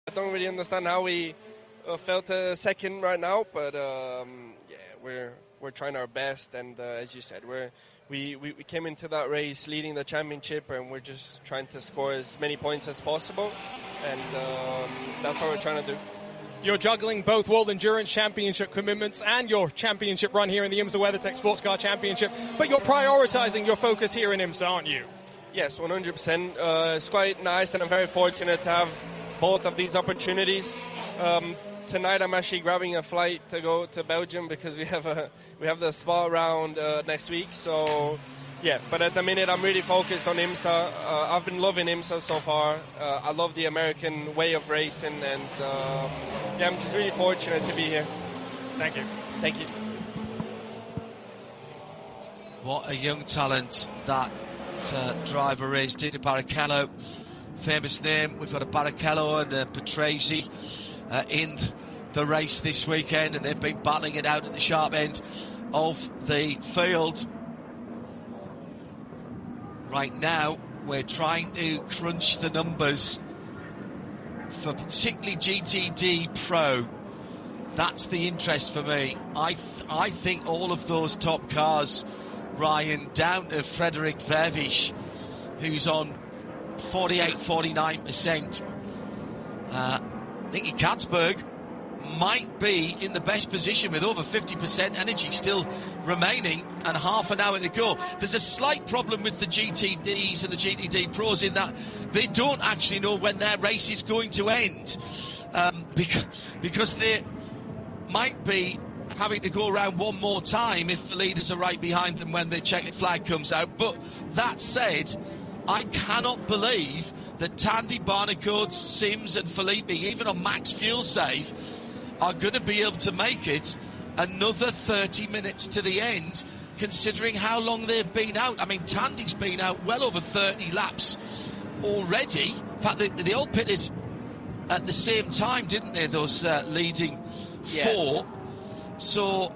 I don't really understand how we felt second right now, but we're trying our best, and as you said, we came into that race leading the championship, and we're just trying to score as many points as possible, and that's what we're trying to do. You're juggling both World Endurance Championship commitments and your championship run here in the IMSA WeatherTech Sports Car Championship, but you're prioritising your focus here in IMSA, aren't you? Yes, 100%. It's quite nice, and I'm very fortunate to have both of these opportunities. Tonight I'm actually grabbing a flight to go to Belgium because we have the spa round next week. So yeah, but at the minute I'm really focused on IMSA. I've been loving IMSA so far. I love the American way of racing, and I'm just really fortunate to be here. Thank you. Thank you. What a young talent that driver is, Dino Barrichello. Famous name. We've got a Barrichello and a Patrese in the race this weekend, and they've been battling it out at the sharp end of the field. Right now, we're trying to crunch the numbers for particularly GTD Pro. That's the interest for me. I think all of those top cars, Ryan, down to Frederik Vervisch, who's on 49%. Nicky Katzberg might be in the best position with over 50% energy still remaining and half an hour to go. There's a slight problem with the GTDs and the GTD Pros in that they don't actually know when their race is going to end, because they might be having to go around one more time if the leaders are right behind them when the checkered flag comes out. But that said, I cannot believe that Tandy, Barnicot, Sims and Felipe, even on max fuel save, are going to be able to make it another 30 minutes to the end, considering how long they've been out. I mean, Tandy's been out well over 30 laps already. In fact, they all pitted at the same time, didn't they, those leading four? So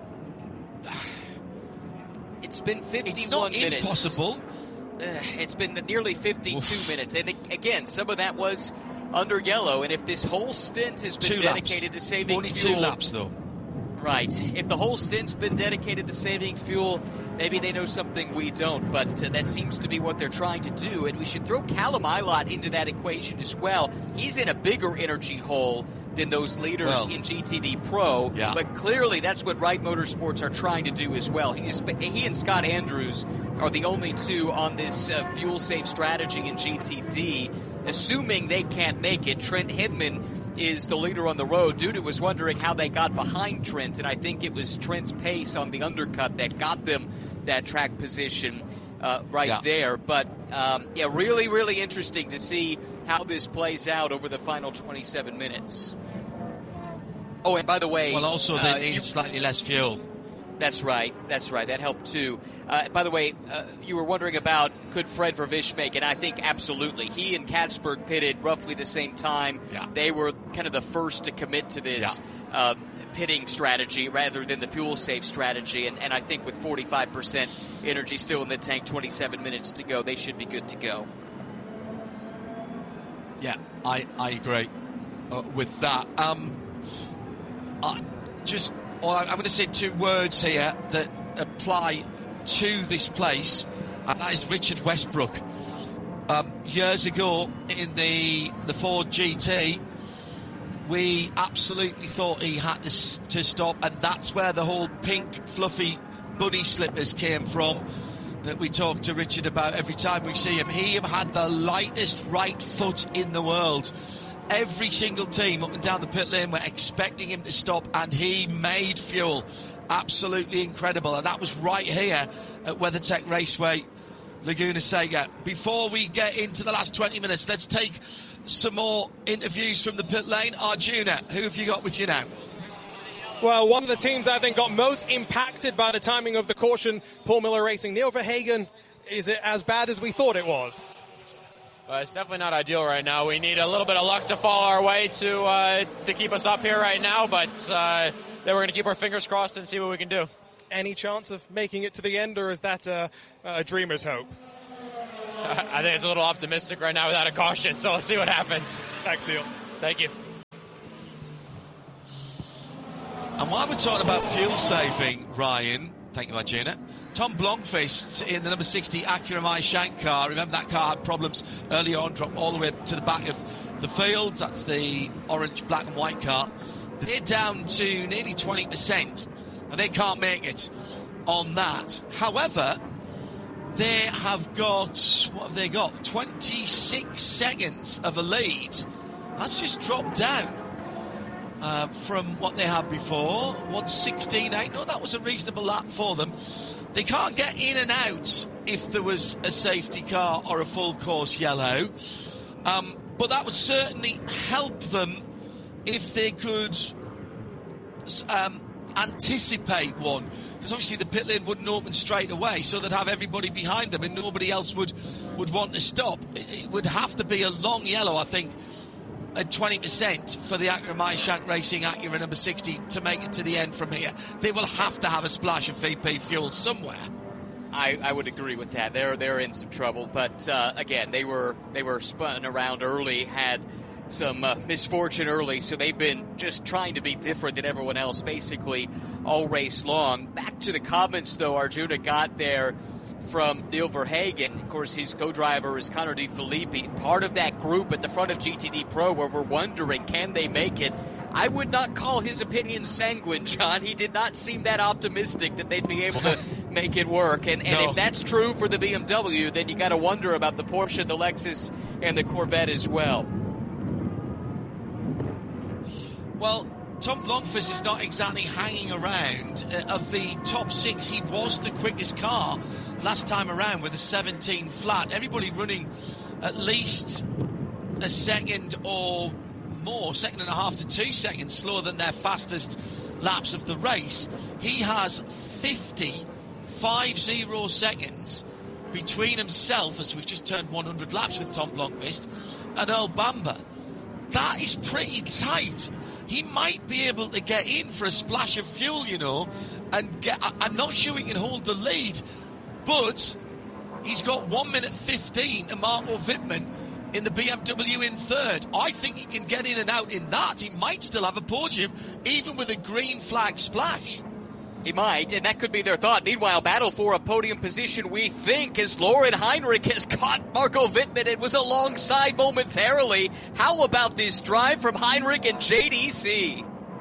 it's been 51 minutes. It's not impossible. It's been nearly 52 minutes. And again, some of that was under yellow. And if this whole stint has been dedicated to saving only fuel... 2 laps, though. Right. If the whole stint's been dedicated to saving fuel, maybe they know something we don't. But that seems to be what they're trying to do. And we should throw Callum Ilott into that equation as well. He's in a bigger energy hole than those leaders in GTD Pro. Yeah. But clearly that's what Wright Motorsports are trying to do as well. He and Scott Andrews are the only two on this fuel save strategy in GTD. Assuming they can't make it, Trent Hidman is the leader on the road. Duda was wondering how they got behind Trent, and I think it was Trent's pace on the undercut that got them that track position there. But really, really interesting to see how this plays out over the final 27 minutes. Oh, and by the way... Well, also they needed slightly less fuel. That's right. That helped too. By the way, you were wondering about could Fred Vervisch make it. I think absolutely. He and Katzberg pitted roughly the same time. Yeah. They were kind of the first to commit to this pitting strategy rather than the fuel save strategy. And I think with 45% energy still in the tank, 27 minutes to go, they should be good to go. Yeah, I agree with that. I'm going to say 2 words here that apply to this place, and that is Richard Westbrook. Years ago in the Ford GT, we absolutely thought he had to stop, and that's where the whole pink fluffy bunny slippers came from that we talk to Richard about every time we see him. He had the lightest right foot in the world. Every single team up and down the pit lane were expecting him to stop, and he made fuel. Absolutely incredible. And that was right here at WeatherTech Raceway, Laguna Seca. Before we get into the last 20 minutes, let's take some more interviews from the pit lane. Arjuna, who have you got with you now? Well, one of the teams I think got most impacted by the timing of the caution, Paul Miller Racing. Neil Verhagen, is it as bad as we thought it was? It's definitely not ideal right now. We need a little bit of luck to fall our way to keep us up here right now, but then we're going to keep our fingers crossed and see what we can do. Any chance of making it to the end, or is that a dreamer's hope? I think it's a little optimistic right now without a caution, so let's see what happens. Thanks, Neil. Thank you. And while we're talking about fuel saving, Ryan, thank you, Margina, Tom Blomqvist in the number 60 Acura My Shank car. Remember that car had problems early on, dropped all the way to the back of the field. That's the orange, black and white car. They're down to nearly 20%, and they can't make it on that. However, they have got, what have they got? 26 seconds of a lead. That's just dropped down from what they had before. 1:16.8. No, that was a reasonable lap for them. They can't get in and out if there was a safety car or a full course yellow. But that would certainly help them if they could anticipate one. Because obviously the pit lane wouldn't open straight away, so they'd have everybody behind them and nobody else would want to stop. It would have to be a long yellow, I think, at 20% for the Acura My Shank Racing Acura number 60 to make it to the end from here. They will have to have a splash of VP fuel somewhere. I would agree with that. They're in some trouble, but again, they were spun around early, had some misfortune early, so they've been just trying to be different than everyone else basically all race long. Back to the comments though, Arjuna got there from Neil Verhagen. Of course, his co-driver is Connor De Filippi, part of that group at the front of GTD Pro where we're wondering, can they make it? I would not call his opinion sanguine, John. He did not seem that optimistic that they'd be able to make it work. And No. if that's true for the BMW, then you got to wonder about the Porsche, the Lexus, and the Corvette as well. Well, Tom Blomqvist is not exactly hanging around. Of the top six, he was the quickest car last time around with a 17 flat. Everybody running at least a second or more, 1.5 to 2 seconds slower than their fastest laps of the race. He has 50 seconds between himself, as we've just turned 100 laps with Tom Blomqvist, and Earl Bamber. That is pretty tight. He might be able to get in for a splash of fuel, you know, and get. I'm not sure he can hold the lead, but he's got 1 minute 15 to Marco Wittmann in the BMW in third. I think he can get in and out in that. He might still have a podium, even with a green flag splash. He might, and that could be their thought. Meanwhile, battle for a podium position, we think, as Laurin Heinrich has caught Marco Wittmann. It was alongside momentarily. How about this drive from Heinrich and JDC?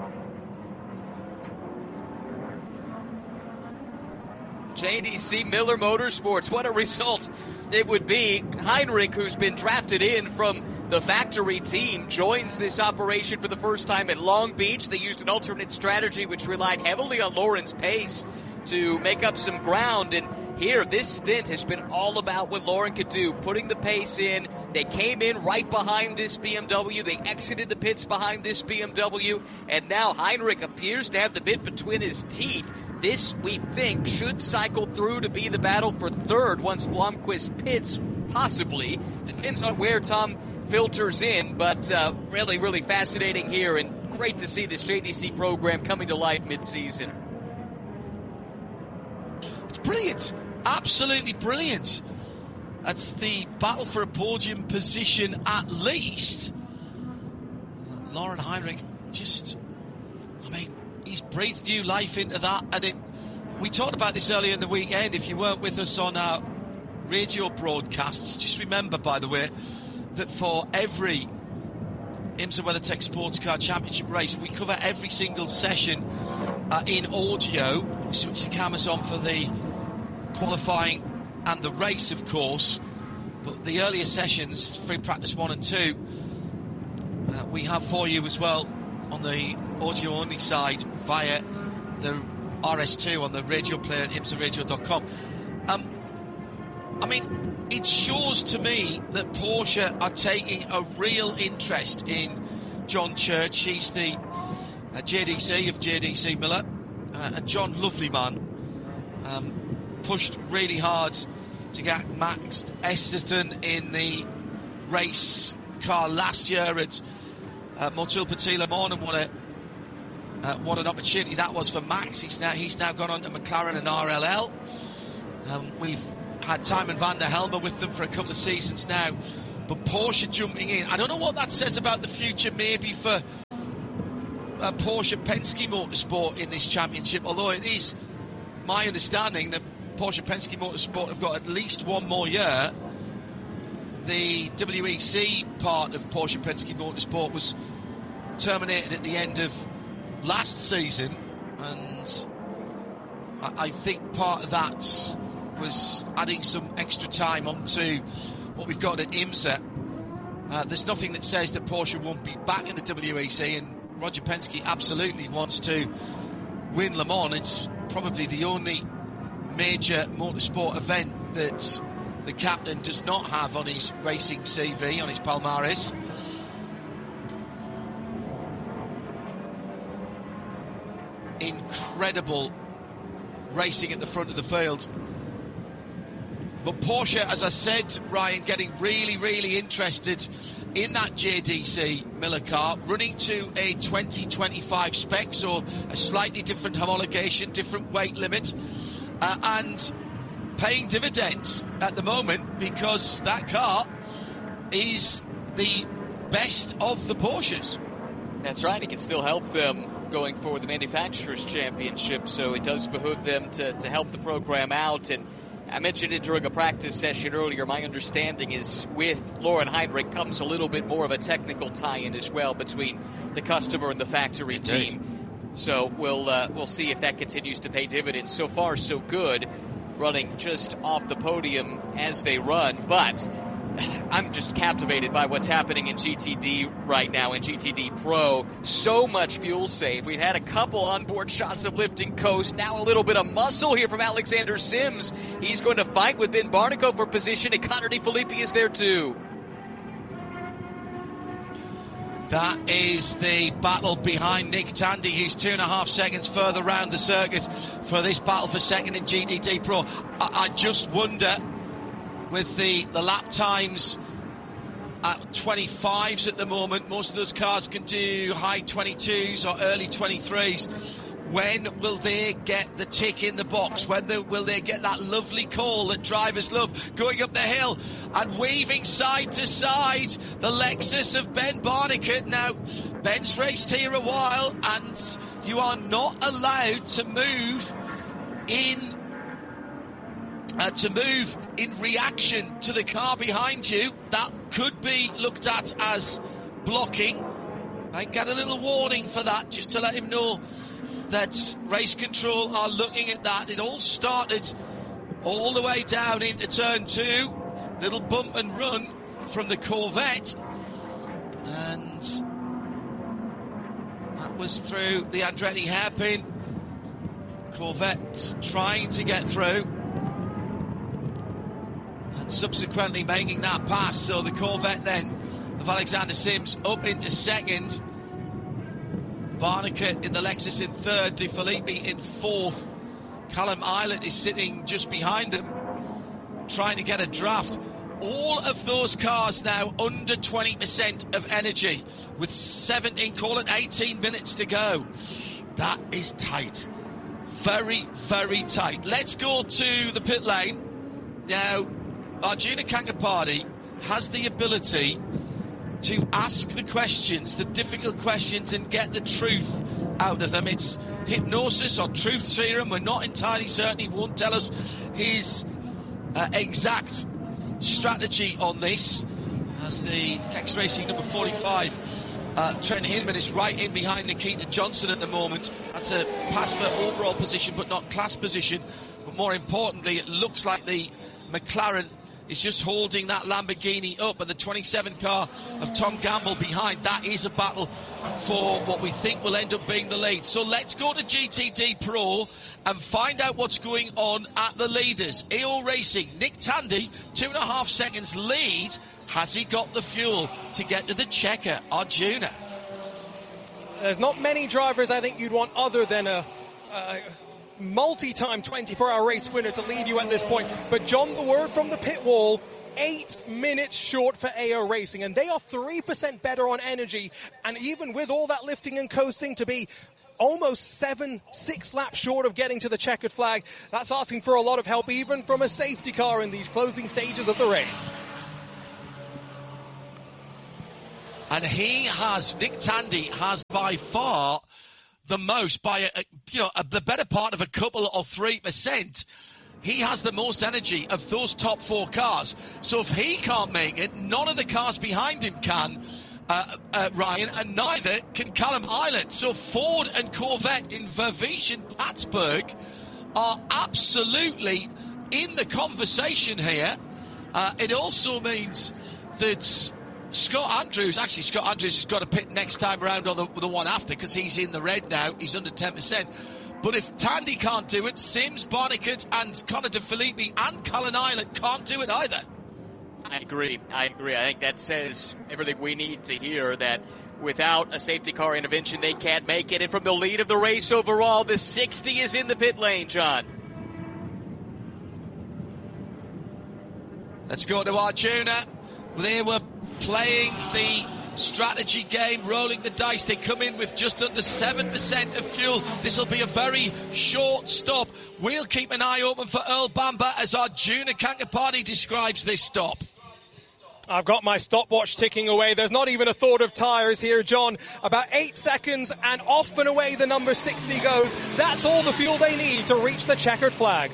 JDC Miller Motorsports, what a result it would be. Heinrich, who's been drafted in from the factory team, joins this operation for the first time at Long Beach. They used an alternate strategy which relied heavily on Laurin's pace to make up some ground, and here this stint has been all about what Laurin could do, putting the pace in. They came in right behind this BMW, they exited the pits behind this BMW, and now Heinrich appears to have the bit between his teeth. This, we think, should cycle through to be the battle for third once Blomqvist pits, possibly. Depends on where Tom filters in, but really, really fascinating here, and great to see this JDC program coming to life mid-season. It's brilliant. Absolutely brilliant. That's the battle for a podium position at least. Laurin Heinrich just, he's breathed new life into that. And we talked about this earlier in the weekend. If you weren't with us on our radio broadcasts, just remember, by the way, that for every IMSA WeatherTech Sports Car Championship race, we cover every single session in audio. We switch the cameras on for the qualifying and the race, of course, but the earlier sessions, free practice 1 and 2, we have for you as well on the audio only side via the RS2 on the radio player at imsaradio.com. It shows to me that Porsche are taking a real interest in John Church. He's the JDC of JDC Miller, and John, lovely man, pushed really hard to get Max Esterton in the race car last year at Motul Petit Le Mans, and what an opportunity that was for Max. He's now gone on to McLaren and RLL. We've had Tymon van der Helmer with them for a couple of seasons now, but Porsche jumping in, I don't know what that says about the future, maybe for Porsche Penske Motorsport in this championship, although it is my understanding that Porsche Penske Motorsport have got at least one more year. The WEC part of Porsche Penske Motorsport was terminated at the end of last season, and I think part of that was adding some extra time onto what we've got at IMSA. There's nothing that says that Porsche won't be back in the WEC, and Roger Penske absolutely wants to win Le Mans. It's probably the only major motorsport event that the captain does not have on his racing CV, on his palmarès. Incredible racing at the front of the field. But Porsche, as I said, Ryan, getting really, really interested in that JDC Miller car, running to a 2025 spec, so a slightly different homologation, different weight limit, and paying dividends at the moment, because that car is the best of the Porsches. That's right. It can still help them going for the Manufacturers' Championship, so it does behoove them to help the program out. And I mentioned it during a practice session earlier. My understanding is with Laurin Heinrich comes a little bit more of a technical tie-in as well between the customer and the factory team. So we'll see if that continues to pay dividends. So far, so good, running just off the podium as they run. But I'm just captivated by what's happening in GTD right now, in GTD Pro. So much fuel save. We've had a couple onboard shots of lifting coast. Now a little bit of muscle here from Alexander Sims. He's going to fight with Ben Barnico for position, and Connor De Filippi is there too. That is the battle behind Nick Tandy, who's 2.5 seconds further round the circuit for this battle for second in GTD Pro. I just wonder, with the lap times at 25s at the moment, most of those cars can do high 22s or early 23s. When will they get the tick in the box? When will they get that lovely call that drivers love, going up the hill and waving side to side? The Lexus of Ben Barnicoat. Now, Ben's raced here a while, and you are not allowed to move in reaction to the car behind you. That could be looked at as blocking. I get a little warning for that, just to let him know that race control are looking at that. It all started all the way down into turn 2, little bump and run from the Corvette, and that was through the Andretti hairpin. Corvette trying to get through and subsequently making that pass. So the Corvette then of Alexander Sims up into second, Barnicoat in the Lexus in third, De Filippi in fourth. Callum Islet is sitting just behind them, trying to get a draft. All of those cars now under 20% of energy, with 17, call it 18 minutes to go. That is tight. Very, very tight. Let's go to the pit lane. Now, Arjuna Kankapati has the ability to ask the questions, the difficult questions, and get the truth out of them. It's hypnosis or truth serum. We're not entirely certain. He won't tell us his exact strategy on this, as the Tex Racing number 45, Trent Hinman, is right in behind Nikita Johnson at the moment. That's a pass for overall position, but not class position. But more importantly, it looks like the McLaren is just holding that Lamborghini up, and the 27 car of Tom Gamble behind. That is a battle for what we think will end up being the lead. So let's go to GTD Pro and find out what's going on at the leaders. AO Racing, Nick Tandy, 2.5 seconds lead. Has he got the fuel to get to the checker? Arjuna. There's not many drivers I think you'd want other than a multi-time 24-hour race winner to lead you at this point. But John, the word from the pit wall, 8 minutes short for AO Racing, and they are 3% better on energy, and even with all that lifting and coasting, to be almost 6 laps short of getting to the checkered flag, that's asking for a lot of help, even from a safety car in these closing stages of the race. And Nick Tandy has by far the most, by the better part of a couple or 3%. He has the most energy of those top 4 cars. So if he can't make it, none of the cars behind him can, Ryan, and neither can Callum Island. So Ford and Corvette in Verviers and Plattsburgh are absolutely in the conversation here. It also means that Scott Andrews has got to pit next time around or the one after, because he's in the red now. He's under 10%. But if Tandy can't do it, Sims, Barnicoat and Connor De Phillippi and Callum Island can't do it either. I agree. I think that says everything we need to hear, that without a safety car intervention, they can't make it. And from the lead of the race overall, the 60 is in the pit lane, John. Let's go to Arjuna. They were playing the strategy game, rolling the dice. They come in with just under 7% of fuel. This will be a very short stop. We'll keep an eye open for Earl Bamber as Arjuna Kankapati describes this stop. I've got my stopwatch ticking away. There's not even a thought of tyres here, John. About 8 seconds and off and away the number 60 goes. That's all the fuel they need to reach the checkered flag.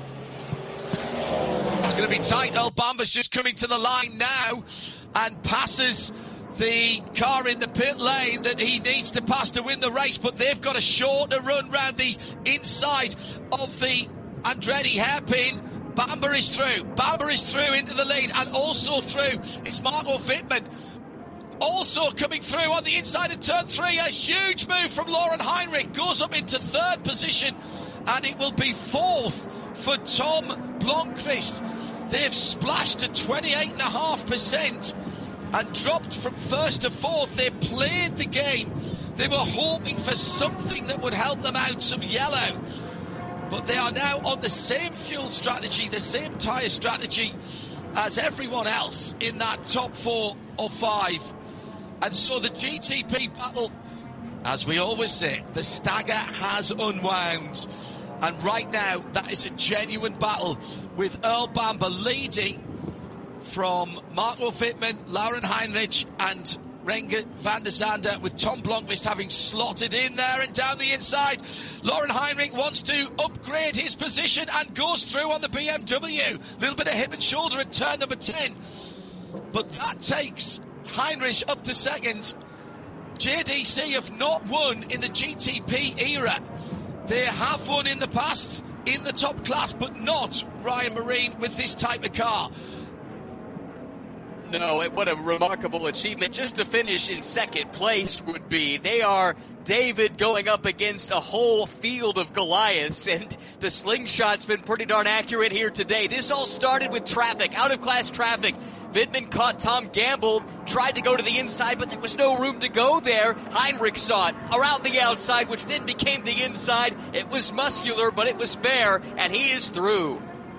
It's going to be tight. Earl Bamber's just coming to the line now and passes the car in the pit lane that he needs to pass to win the race, but they've got a shorter run round the inside of the Andretti hairpin. Bamber is through into the lead, and also through is Marco Wittmann. Also coming through on the inside of turn 3, a huge move from Lauren Heinrich, goes up into 3rd position, and it will be 4th for Tom Blomqvist. They've splashed to 28.5% and dropped from 1st to 4th. They played the game. They were hoping for something that would help them out, some yellow. But they are now on the same fuel strategy, the same tyre strategy as everyone else in that top 4 or 5. And so the GTP battle, as we always say, the stagger has unwound. And right now, that is a genuine battle with Earl Bamber leading from Marco Wittmann, Lauren Heinrich and Renger van der Zande, with Tom Blomqvist having slotted in there and down the inside. Lauren Heinrich wants to upgrade his position and goes through on the BMW. A little bit of hip and shoulder at turn number 10. But that takes Heinrich up to 2nd. JDC have not won in the GTP era. They have won in the past in the top class, but not, Ryan Marine, with this type of car. No, what a remarkable achievement. Just to finish in 2nd place would be, they are David going up against a whole field of Goliaths, and the slingshot's been pretty darn accurate here today. This all started with traffic, out-of-class traffic. Wittmann caught Tom Gamble, tried to go to the inside, but there was no room to go there. Heinrich saw it around the outside, which then became the inside. It was muscular, but it was fair, and he is through.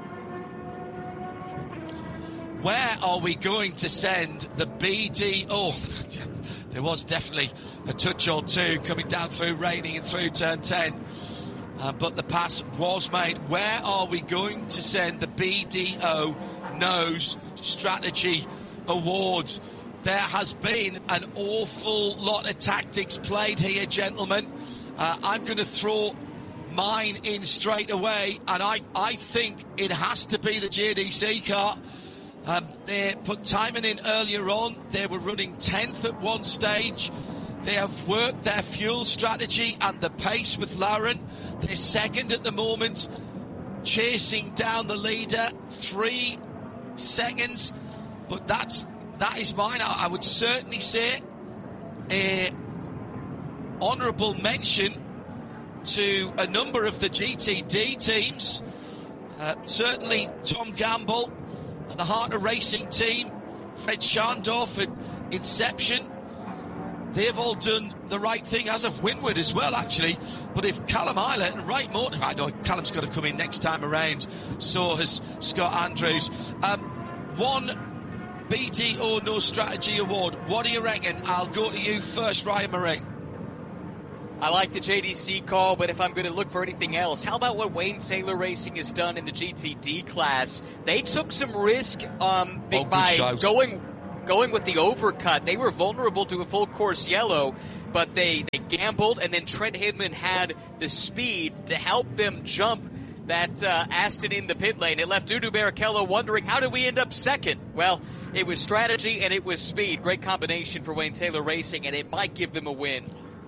Where are we going to send the BDO? There was definitely a touch or two coming down through Raining and through turn 10. But the pass was made. Where are we going to send the BDO Nose Strategy Award? There has been an awful lot of tactics played here, gentlemen. I'm going to throw mine in straight away, and I think it has to be the JDC car. They put timing in earlier on. They were running 10th at one stage. They have worked their fuel strategy and the pace with Lauren. They're 2nd at the moment, chasing down the leader, 3 seconds. But that is mine. I would certainly say a honourable mention to a number of the GTD teams. Certainly Tom Gamble, the Harter Racing team, Fred Schandorf at Inception. They've all done the right thing, as of Winward as well, actually. But if Callum Islet and Wright Motor, I know Callum's got to come in next time around, so has Scott Andrews. One BDO No Strategy Award. What do you reckon? I'll go to you first, Ryan Murray. I like the JDC call, but if I'm going to look for anything else, how about what Wayne Taylor Racing has done in the GTD class? They took some risk by going going with the overcut. They were vulnerable to a full course yellow, but they gambled, and then Trent Hindman had the speed to help them jump that Aston in the pit lane. It left Dudu Barrichello wondering, how did we end up second? Well, it was strategy and it was speed. Great combination for Wayne Taylor Racing, and it might give them a win.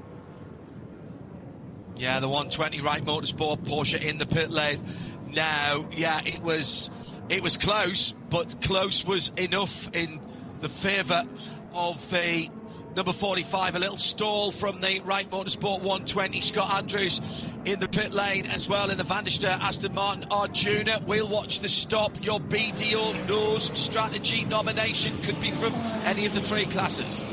Yeah, the 120 Wright Motorsport Porsche in the pit lane. Now, yeah, it was close, but close was enough in the favour of the number 45. A little stall from the Wright Motorsport 120. Scott Andrews in the pit lane as well in the Van der Steur Aston Martin Arjuna. We'll watch the stop. Your BDO nose strategy nomination could be from any of the three classes.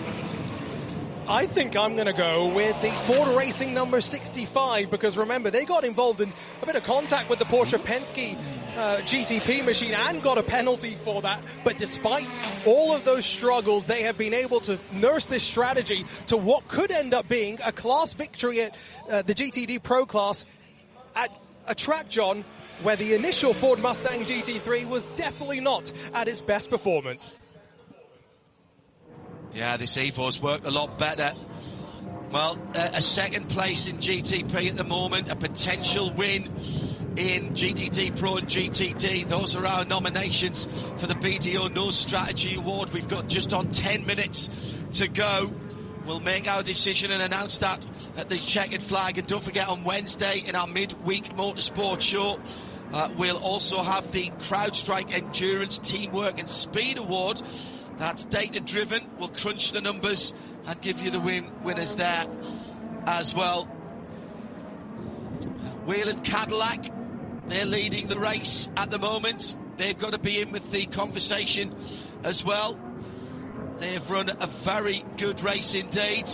I think I'm going to go with the Ford Racing number 65, because remember, they got involved in a bit of contact with the Porsche Penske GTP machine and got a penalty for that. But despite all of those struggles, they have been able to nurse this strategy to what could end up being a class victory at the GTD Pro class at a track, John, where the initial Ford Mustang GT3 was definitely not at its best performance. Yeah, this Evo's worked a lot better. Well, a second place in GTP at the moment, a potential win in GTD Pro and GTD. Those are our nominations for the BDO Nose Strategy Award. We've got just on 10 minutes to go. We'll make our decision and announce that at the Checkered Flag. And don't forget, on Wednesday in our midweek motorsport show, we'll also have the CrowdStrike Endurance Teamwork and Speed Award. That's data-driven. We'll crunch the numbers and give you the winners there as well. Whelen Cadillac, they're leading the race at the moment. They've got to be in with the conversation as well. They have run a very good race indeed.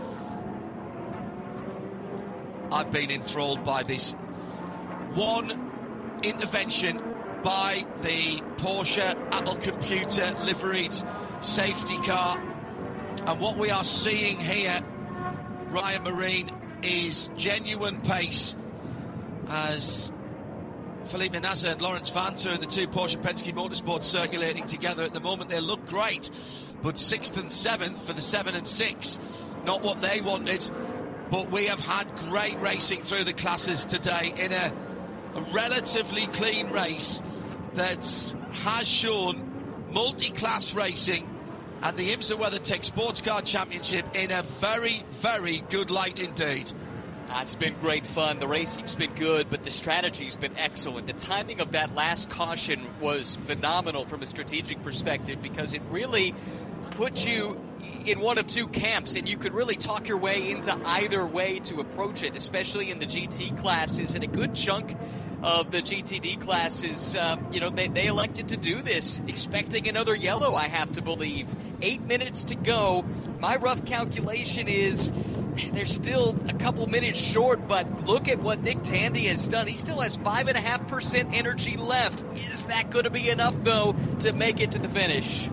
I've been enthralled by this one intervention by the Porsche Apple Computer liveried safety car. And what we are seeing here, Ryan Marine, is genuine pace as Felipe Nasser and Lawrence Vanthoor and the two Porsche Penske Motorsports circulating together at the moment. They look great, but 6th and 7th for the 7 and 6, not what they wanted. But we have had great racing through the classes today in a relatively clean race that has shown multi-class racing and the IMSA WeatherTech Sports Car Championship in a very, very good light indeed. It's been great fun. The racing's been good, but the strategy's been excellent. The timing of that last caution was phenomenal from a strategic perspective, because it really put you in one of two camps, and you could really talk your way into either way to approach it, especially in the GT classes. And a good chunk of the GTD classes, they elected to do this, expecting another yellow, I have to believe. 8 minutes to go. My rough calculation is they're still a couple minutes short, but look at what Nick Tandy has done. He still has 5.5% energy left. Is that going to be enough, though, to make it to the finish?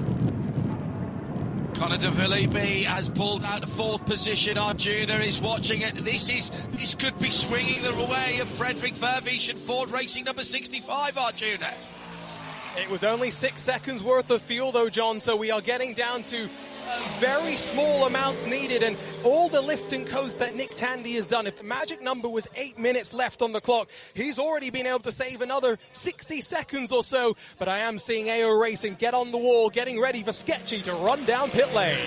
Conor De Phillippi has pulled out of 4th position. Arjuna is watching it. This could be swinging the way of Frederick Vervisch and Ford Racing number 65, Arjuna. It was only 6 seconds worth of fuel, though, John, so we are getting down to very small amounts needed, and all the lift and coast that Nick Tandy has done. If the magic number was 8 minutes left on the clock, he's already been able to save another 60 seconds or so. But I am seeing AO Racing get on the wall, getting ready for Sketchy to run down pit lane.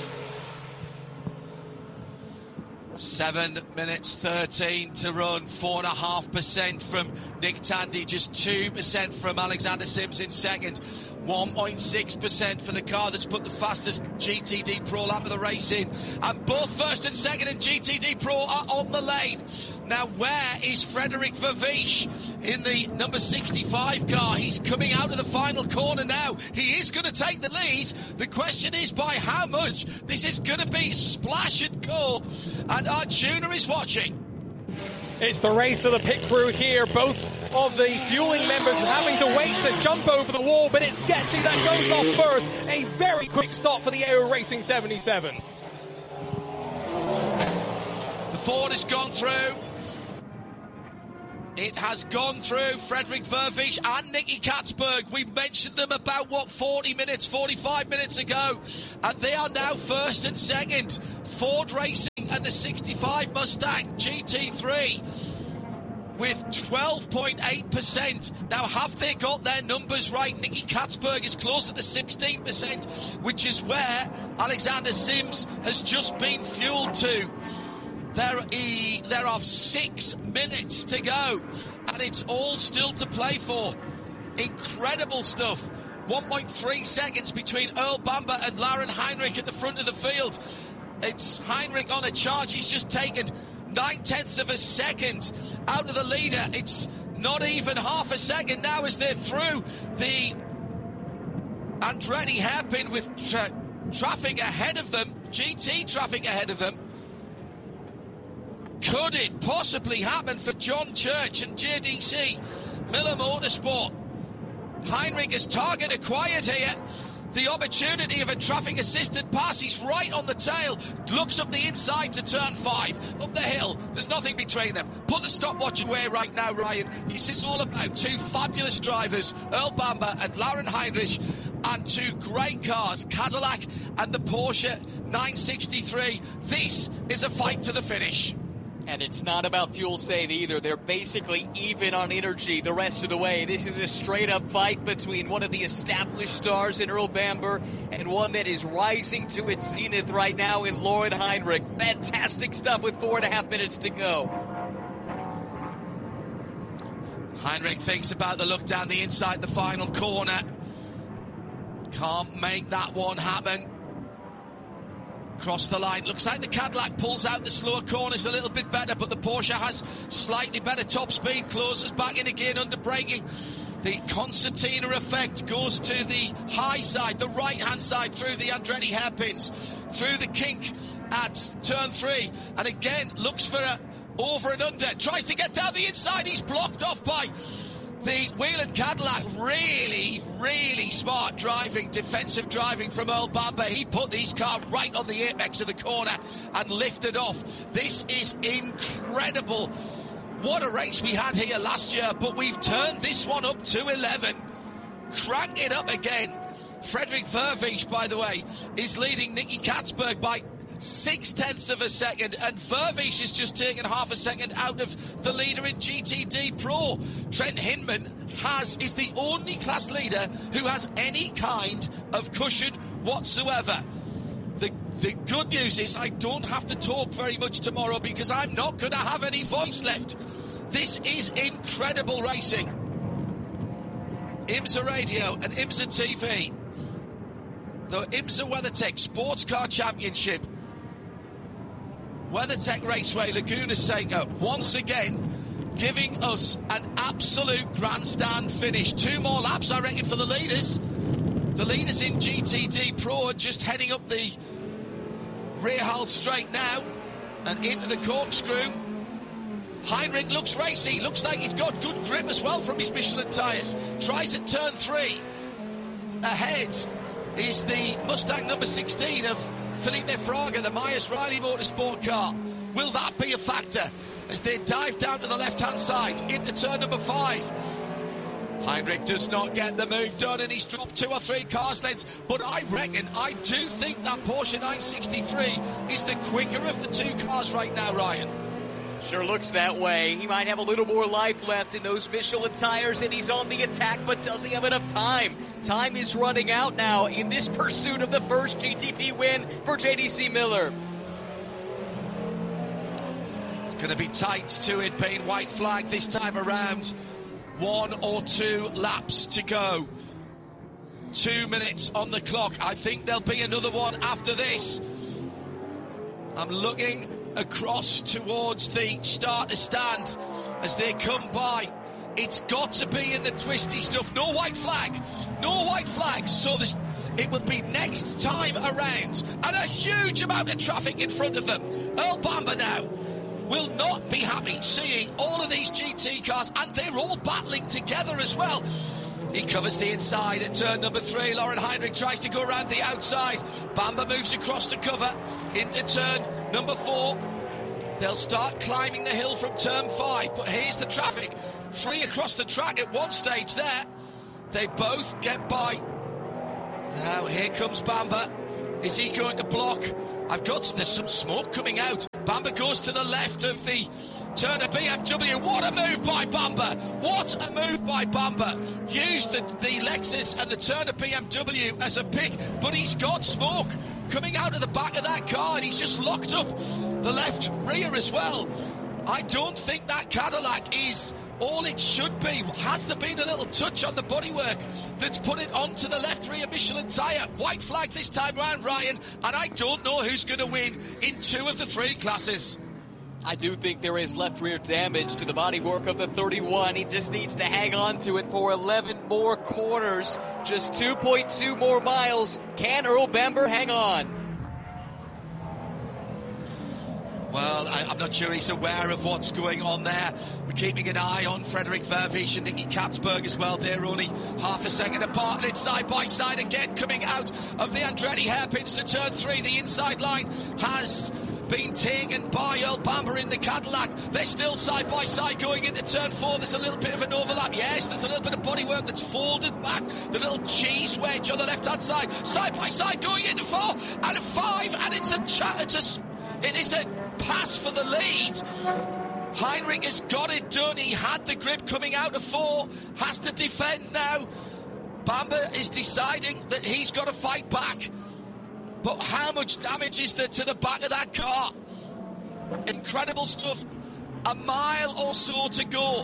7 minutes 13 to run, 4.5% from Nick Tandy, just 2% from Alexander Sims in second. 1.6% for the car that's put the fastest GTD Pro lap of the race in. And both first and second in GTD Pro are on the lane. Now, where is Frederick Vervisch in the number 65 car? He's coming out of the final corner now. He is going to take the lead. The question is by how much? This is going to be splash and go. And Arjuna is watching. It's the race of the pit crew here. Both of the fueling members having to wait to jump over the wall, but it's Sketchy that goes off first. A very quick stop for the AO Racing 77. The Ford has gone through. It has gone through Frederik Vervees and Nicky Catsburg. We mentioned them about, 45 minutes ago. And they are now first and second. Ford Racing and the 65 Mustang GT3 with 12.8%. Now, have they got their numbers right? Nicky Catsburg is closer to 16%, which is where Alexander Sims has just been fueled to. There are 6 minutes to go, and it's all still to play for. Incredible stuff. 1.3 seconds between Earl Bamber and Lauren Heinrich at the front of the field. It's Heinrich on a charge. He's just taken 9/10 of a second out of the leader. It's not even half a second now as they're through the Andretti hairpin with traffic ahead of them, GT traffic ahead of them. Could it possibly happen for John Church and JDC Miller Motorsport? Heinrich has target acquired here. The opportunity of a traffic assisted pass. He's right on the tail. Looks up the inside to turn 5. Up the hill. There's nothing between them. Put the stopwatch away right now, Ryan. This is all about 2 fabulous drivers, Earl Bamber and Lauren Heinrich, and 2 great cars, Cadillac and the Porsche 963. This is a fight to the finish. And it's not about fuel save either. They're basically even on energy the rest of the way. This is a straight-up fight between one of the established stars in Earl Bamber and one that is rising to its zenith right now in Lauren Heinrich. Fantastic stuff with 4.5 minutes to go. Heinrich thinks about the look down the inside the final corner. Can't make that one happen. Across the line. Looks like the Cadillac pulls out the slower corners a little bit better, but the Porsche has slightly better top speed, closes back in again under braking. The concertina effect goes to the high side, the right-hand side, through the Andretti hairpins, through the kink at turn 3, and again looks for a over and under, tries to get down the inside. He's blocked off by the Whelen Cadillac. Really smart driving, defensive driving from Earl Bamber. He put his car right on the apex of the corner and lifted off. This is incredible. What a race we had here last year, but we've turned this one up to 11. Crank it up again. Frederik Vervees, by the way, is leading Nicky Catsburg by 0.6 of a second, and Vervees is just taken half a second out of the leader in GTD Pro. Trent Hinman is the only class leader who has any kind of cushion whatsoever. The good news is I don't have to talk very much tomorrow because I'm not going to have any voice left. This is incredible racing. IMSA Radio and IMSA TV. The IMSA WeatherTech Sports Car Championship. WeatherTech Raceway, Laguna Seca, once again giving us an absolute grandstand finish. 2 more laps, I reckon, for the leaders. The leaders in GTD Pro are just heading up the rear hull straight now and into the corkscrew. Heinrich looks racy, looks like he's got good grip as well from his Michelin tyres. Tries at turn 3. Ahead is the Mustang number 16 of Felipe Fraga, the Myers Riley Motorsport car. Will that be a factor as they dive down to the left-hand side into turn number 5? Heinrich does not get the move done, and he's dropped 2 or 3 cars lengths, but I do think that Porsche 963 is the quicker of the 2 cars right now, Ryan. Sure looks that way. He might have a little more life left in those Michelin tires, and he's on the attack, but does he have enough time? Time is running out now in this pursuit of the first GTP win for JDC Miller. It's going to be tight to it, being white flag this time around. 1 or 2 laps to go. 2 minutes on the clock. I think there'll be another one after this. I'm looking across towards the starter stand as they come by. It's got to be in the twisty stuff. No white flag. So it will be next time around, and a huge amount of traffic in front of them. Earl Bamber now will not be happy seeing all of these GT cars, and they're all battling together as well. He covers the inside at turn number 3. Lauren Heinrich tries to go around the outside. Bamber moves across to cover into turn number 4. They'll start climbing the hill from turn 5, but here's the traffic. 3 across the track at one stage there. They both get by. Now here comes Bamber. Is he going to block? There's some smoke coming out. Bamber goes to the left of the Turner BMW. What a move by Bamber! What a move by Bamber! Used the Lexus and the Turner BMW as a pick, but he's got smoke coming out of the back of that car, and he's just locked up the left rear as well. I don't think that Cadillac is all it should be. Has there been a little touch on the bodywork that's put it onto the left rear Michelin tyre? White flag this time round, Ryan, and I don't know who's going to win in 2 of the 3 classes. I do think there is left rear damage to the bodywork of the 31. He just needs to hang on to it for 11 more corners. Just 2.2 more miles. Can Earl Bamber hang on? Well, I'm not sure he's aware of what's going on there. We're keeping an eye on Frederik Vervisch and Nicky Katzberg as well. They're only half a second apart, and it's side by side again coming out of the Andretti hairpins to turn 3. The inside line has been taken by Earl Bamber in the Cadillac. They're still side by side going into turn 4. There's a little bit of an overlap. Yes, there's a little bit of bodywork that's folded back. The little cheese wedge on the left-hand side. Side by side going into 4 and a 5, and it is a pass for the lead. Heinrich has got it done. He had the grip coming out of 4, has to defend now. Bamber is deciding that he's got to fight back. But how much damage is there to the back of that car? Incredible stuff. A mile or so to go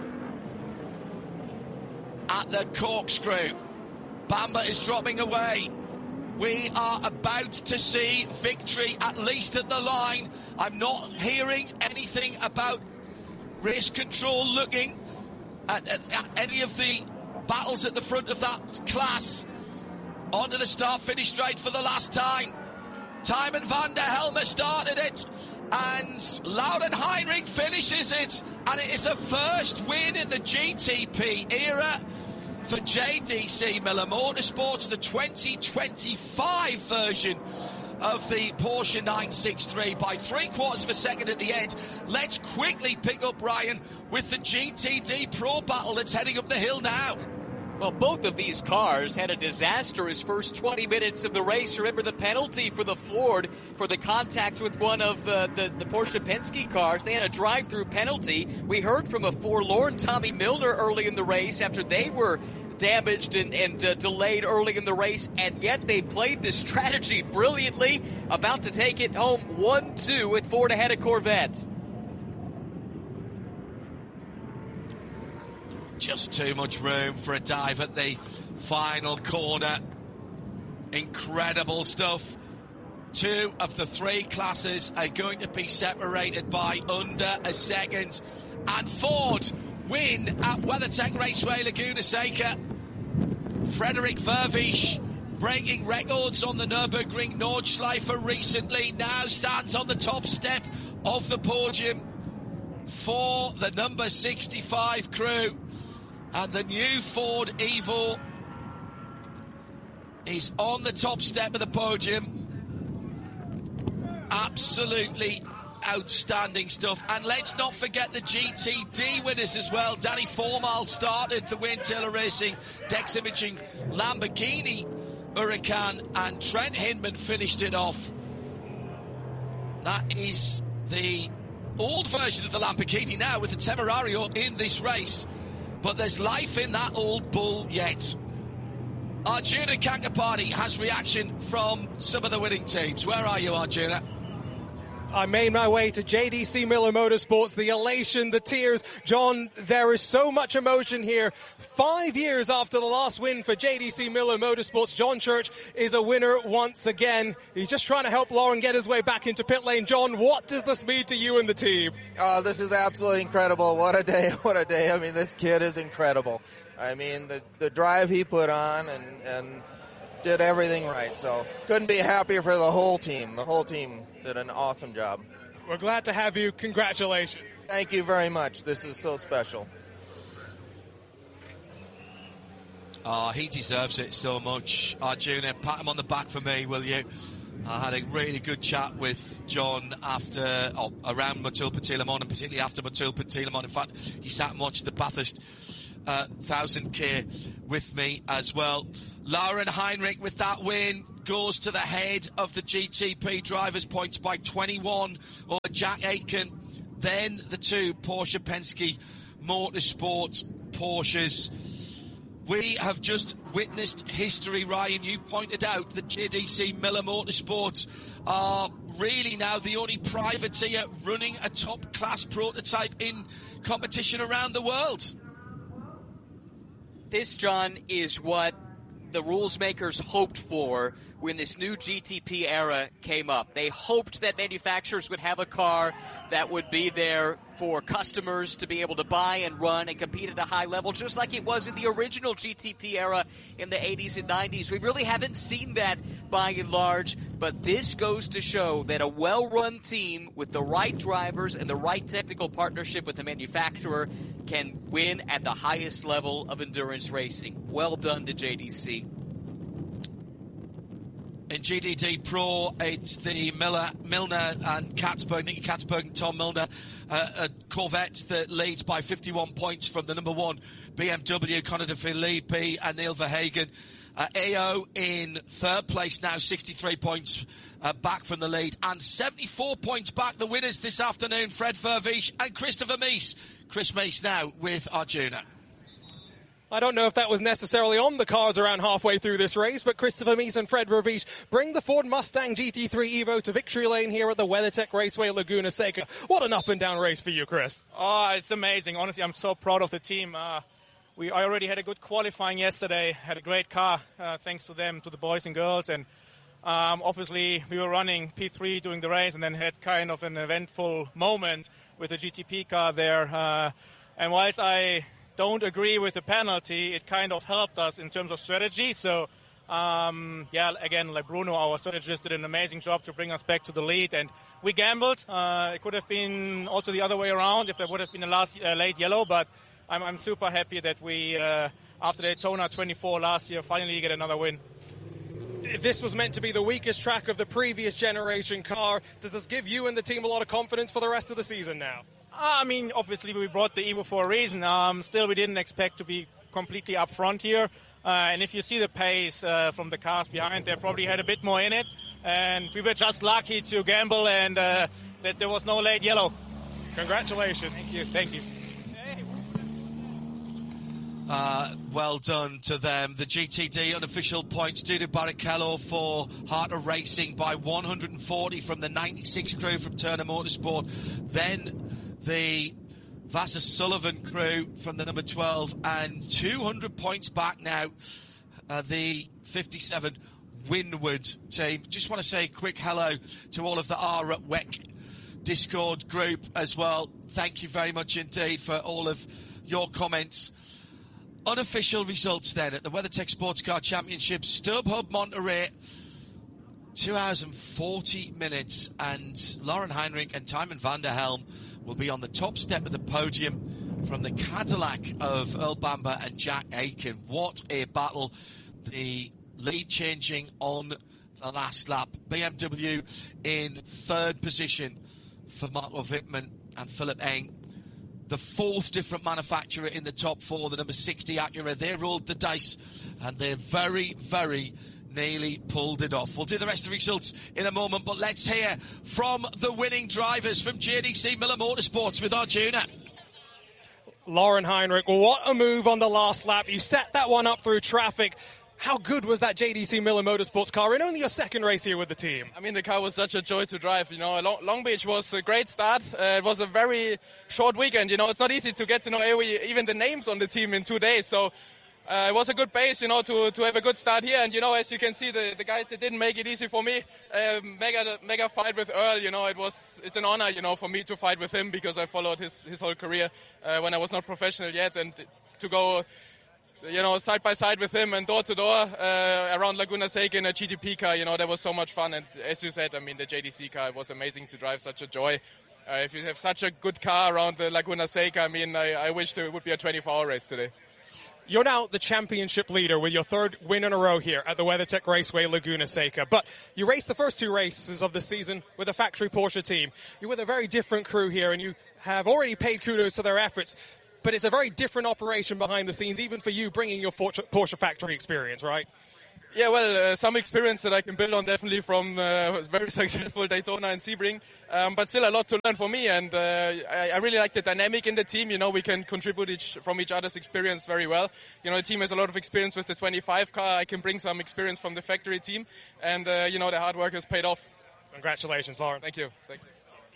at the corkscrew. Bamber is dropping away. We are about to see victory, at least at the line. I'm not hearing anything about race control looking at any of the battles at the front of that class. Onto the start-finish straight for the last time. Tijmen van der Helme started it, and Lauren Heinrich finishes it, and it is a first win in the GTP era for JDC Miller Motorsports, the 2025 version of the Porsche 963 by 3/4 of a second at the end. Let's quickly pick up, Ryan, with the GTD Pro battle that's heading up the hill now. Well, both of these cars had a disastrous first 20 minutes of the race. Remember the penalty for the Ford for the contact with one of the Porsche Penske cars. They had a drive-through penalty. We heard from a forlorn Tommy Milner early in the race after they were damaged and delayed early in the race, and yet they played this strategy brilliantly, about to take it home 1-2 with Ford ahead of Corvette. Just too much room for a dive at the final corner. Incredible stuff. 2 of the 3 classes are going to be separated by under a second. And Ford win at WeatherTech Raceway Laguna Seca. Frederik Vervisch breaking records on the Nürburgring Nordschleife recently, now stands on the top step of the podium for the number 65 crew. And the new Ford Evo is on the top step of the podium. Absolutely outstanding stuff. And let's not forget the GTD winners as well. Danny Formal started the Wayne Taylor Racing Dex Imaging Lamborghini Huracan, and Trent Hinman finished it off. That is the old version of the Lamborghini now with the Temerario in this race. But there's life in that old bull yet. Arjuna Kankapati has reaction from some of the winning teams. Where are you, Arjuna? I made my way to JDC Miller Motorsports, the elation, the tears. John, there is so much emotion here. 5 years after the last win for JDC Miller Motorsports, John Church is a winner once again. He's just trying to help Lauren get his way back into pit lane. John, what does this mean to you and the team? Oh, this is absolutely incredible. What a day, what a day. I mean, this kid is incredible. I mean, the drive he put on and did everything right. So couldn't be happier for the whole team. The whole team did an awesome job. We're glad to have you. Congratulations. Thank you very much. This is so special. Oh, he deserves it so much. Arjuna, pat him on the back for me, will you? I had a really good chat with John around Motul-Petit-Le-Mans, and particularly after Motul-Petit-Le-Mans. In fact, he sat and watched the Bathurst 1000K with me as well. Lauren Heinrich, with that win, goes to the head of the GTP drivers' points by 21 over Jack Aitken. Then the two Porsche Penske Motorsport Porsches. We have just witnessed history, Ryan. You pointed out that JDC Miller Motorsports are really now the only privateer running a top-class prototype in competition around the world. This, John, is what the rules makers hoped for when this new GTP era came up. They hoped that manufacturers would have a car that would be there for customers to be able to buy and run and compete at a high level, just like it was in the original GTP era in the 80s and 90s. We really haven't seen that by and large, but this goes to show that a well-run team with the right drivers and the right technical partnership with the manufacturer can win at the highest level of endurance racing. Well done to JDC. In GTD Pro, it's the Milner and Katzberg, Nicky Katzberg and Tom Milner, a Corvette that leads by 51 points from the number one BMW, Conor de Philippi and Neil Verhagen. AO in third place now, 63 points back from the lead, and 74 points back the winners this afternoon, Fred Vervisch and Christopher Mies. Chris Mies now with Arjuna. I don't know if that was necessarily on the cards around halfway through this race, but Christopher Mies and Fred Vervisch bring the Ford Mustang GT3 Evo to victory lane here at the WeatherTech Raceway Laguna Seca. What an up-and-down race for you, Chris. Oh, it's amazing. Honestly, I'm so proud of the team. I already had a good qualifying yesterday, had a great car, thanks to them, to the boys and girls. And obviously, we were running P3 during the race and then had kind of an eventful moment with the GTP car there. And whilst I don't agree with the penalty, it kind of helped us in terms of strategy. So, again, like Bruno, our strategist, did an amazing job to bring us back to the lead. And we gambled. It could have been also the other way around if there would have been a late yellow. But I'm super happy that we, after Daytona 24 last year, finally get another win. If this was meant to be the weakest track of the previous generation car, does this give you and the team a lot of confidence for the rest of the season now? I mean, obviously we brought the Evo for a reason. Still, we didn't expect to be completely up front here. And if you see the pace from the cars behind, they probably had a bit more in it. And we were just lucky to gamble and that there was no late yellow. Congratulations. Thank you. Well done to them. The GTD unofficial points due to Barrichello for Harter Racing by 140 from the 96 crew from Turner Motorsport. Then the Vassar Sullivan crew from the number 12, and 200 points back now, the 57 Windward team. Just want to say a quick hello to all of the R at WEC Discord group as well. Thank you very much indeed for all of your comments. Unofficial results then at the WeatherTech Sports Car Championship, StubHub Monterey, 2 hours and 40 minutes, and Lauren Heinrich and Tymon van der Helm will be on the top step of the podium from the Cadillac of Earl Bamber and Jack Aitken. What a battle. The lead changing on the last lap. BMW in third position for Marco Wittmann and Philip Eng. The fourth different manufacturer in the top four, the number 60 Acura. They rolled the dice and they're very, very nearly pulled it off. We'll do the rest of the results in a moment, but let's hear from the winning drivers from JDC Miller Motorsports with Arjuna. Lauren Heinrich, what a move on the last lap. You set that one up through traffic. How good was that JDC Miller Motorsports car in only your second race here with the team? I mean, the car was such a joy to drive. You know, Long Beach was a great start. It was a very short weekend. You know, it's not easy to get to know even the names on the team in 2 days. So it was a good base, you know, to have a good start here. And, you know, as you can see, the guys that didn't make it easy for me. Mega fight with Earl, you know, it's an honor, you know, for me to fight with him because I followed his whole career when I was not professional yet. And to go, you know, side by side with him and door to door around Laguna Seca in a GTP car, you know, that was so much fun. And as you said, I mean, the JDC car was amazing to drive, such a joy. If you have such a good car around the Laguna Seca, I mean, I wish there would be a 24-hour race today. You're now the championship leader with your third win in a row here at the WeatherTech Raceway Laguna Seca. But you raced the first 2 races of the season with a factory Porsche team. You're with a very different crew here, and you have already paid kudos to their efforts. But it's a very different operation behind the scenes, even for you bringing your Porsche factory experience, right? Yeah, well, some experience that I can build on definitely from very successful Daytona and Sebring, but still a lot to learn for me, and I really like the dynamic in the team. You know, we can contribute from each other's experience very well. You know, the team has a lot of experience with the 25 car. I can bring some experience from the factory team, and, you know, the hard work has paid off. Congratulations, Lauren. Thank you. Thank you.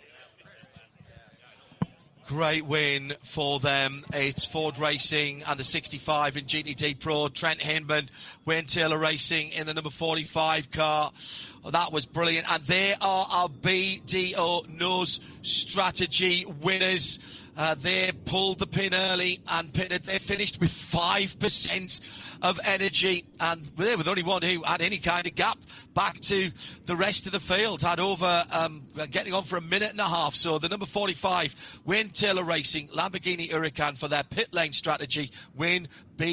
Great win for them. It's Ford Racing and the 65 in GTD Pro. Trent Hinman, Wayne Taylor Racing in the number 45 car. Oh, that was brilliant. And they are our BDO Nose Strategy winners. They pulled the pin early and pitted. They finished with 5% of energy, and they were the only one who had any kind of gap back to the rest of the field. Had over getting on for a minute and a half. So the number 45, Wayne Taylor Racing, Lamborghini Huracan for their pit lane strategy, win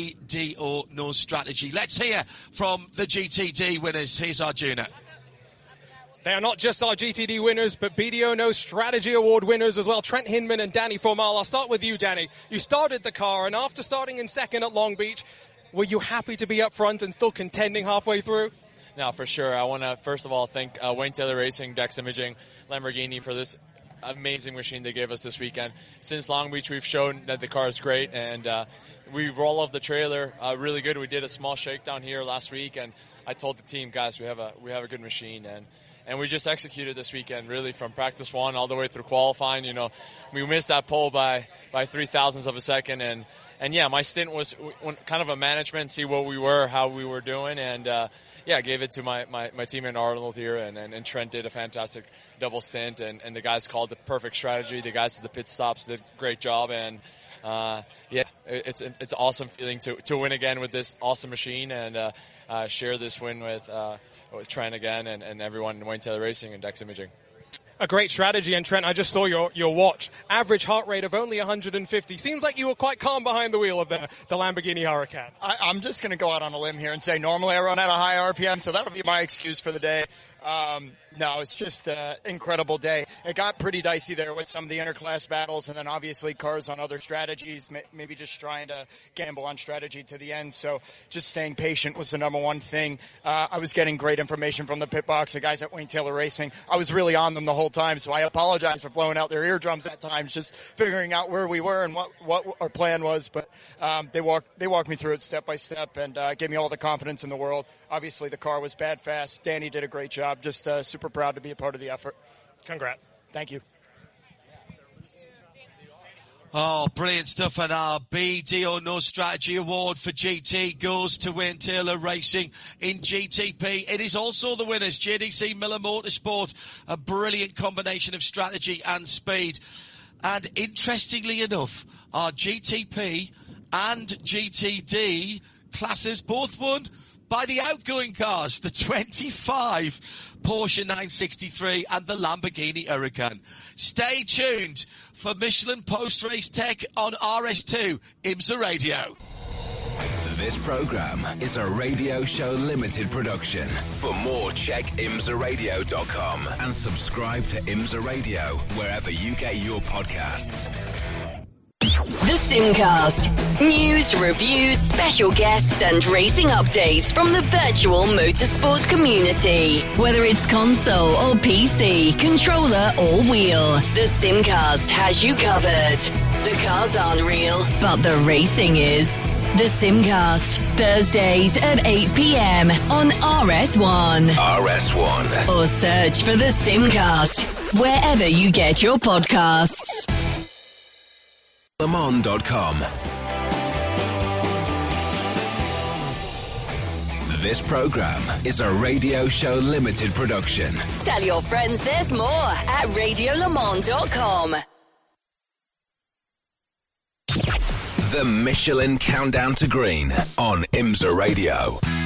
BDO Nose Strategy. Let's hear from the GTD winners. Here's Arjuna. They are not just our GTD winners, but BDO Nose Strategy Award winners as well. Trent Hinman and Danny Formal. I'll start with you, Danny. You started the car, and after starting in second at Long Beach, were you happy to be up front and still contending halfway through? No, for sure. I want to, first of all, thank Wayne Taylor Racing, Dex Imaging, Lamborghini for this amazing machine they gave us this weekend. Since Long Beach, we've shown that the car is great, and we roll off the trailer really good. We did a small shakedown here last week, and I told the team, guys, we have a good machine, and we just executed this weekend, really, from practice 1 all the way through qualifying. You know, we missed that pole by 0.003 of a second, and yeah, my stint was kind of a management, see what we were, how we were doing, and yeah, I gave it to my teammate Arnold here, and Trent did a fantastic double stint, and the guys called the perfect strategy. The guys at the pit stops did a great job, and yeah, it's awesome feeling to win again with this awesome machine, and share this win with Trent again, and everyone in Wayne Taylor Racing and Dex Imaging. A great strategy, and Trent, I just saw your watch. Average heart rate of only 150. Seems like you were quite calm behind the wheel of the Lamborghini Huracan. I'm just going to go out on a limb here and say normally I run at a high RPM, so that'll be my excuse for the day. No, it's just an incredible day. It got pretty dicey there with some of the interclass battles, and then obviously cars on other strategies, maybe just trying to gamble on strategy to the end. So just staying patient was the number one thing. I was getting great information from the pit box, the guys at Wayne Taylor Racing. I was really on them the whole time, so I apologize for blowing out their eardrums at times, just figuring out where we were and what our plan was. But they walked me through it step by step and gave me all the confidence in the world. Obviously, the car was bad fast. Danny did a great job. Just super proud to be a part of the effort. Congrats. Thank you. Oh, brilliant stuff. And our BDO Nose Strategy Award for GT goes to Wayne Taylor Racing in GTP. It is also the winners, JDC Miller Motorsport, a brilliant combination of strategy and speed. And interestingly enough, our GTP and GTD classes both won by the outgoing cars, the 25 Porsche 963 and the Lamborghini Huracan. Stay tuned for Michelin Post-Race Tech on RS2 IMSA Radio. This program is a Radio Show Limited production. For more, check imsaradio.com and subscribe to IMSA Radio wherever you get your podcasts. The Simcast. News, reviews, special guests and racing updates from the virtual motorsport community. Whether it's console or PC, controller or wheel, the Simcast has you covered. The cars aren't real, but the racing is. The Simcast, Thursdays at 8 p.m. on RS1. RS1. Or search for The Simcast wherever you get your podcasts. LeMond.com. This program is a Radio Show Limited production. Tell your friends there's more at RadioLeMond.com. The Michelin Countdown to Green on IMSA Radio.